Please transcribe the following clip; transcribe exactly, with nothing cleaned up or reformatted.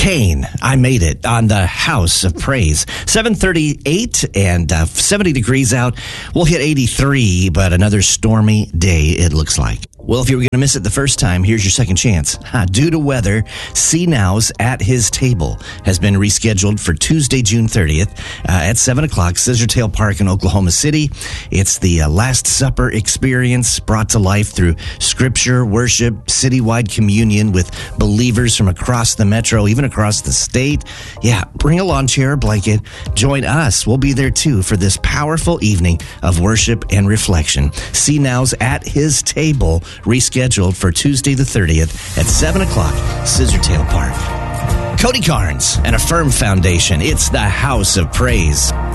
Kane, I made it on the House of Praise. seven thirty-eight and uh, seventy degrees out. We'll hit eighty-three, but another stormy day it looks like. Well, if you were going to miss it the first time, here's your second chance. Uh, due to weather, See Now's At His Table has been rescheduled for Tuesday, June thirtieth uh, at seven o'clock, Scissortail Park in Oklahoma City. It's the uh, Last Supper experience brought to life through scripture, worship, citywide communion with believers from across the metro, even across the state. Yeah, bring a lawn chair or blanket. Join us. We'll be there too for this powerful evening of worship and reflection. See Now's At His Table, rescheduled for Tuesday the thirtieth at seven o'clock, Scissortail Park. Cody Carnes and Affirm Foundation. It's the House of Praise.